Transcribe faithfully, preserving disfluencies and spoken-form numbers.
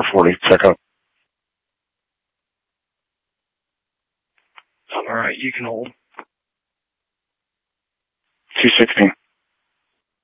forty, check out. Alright, you can hold. two sixteen.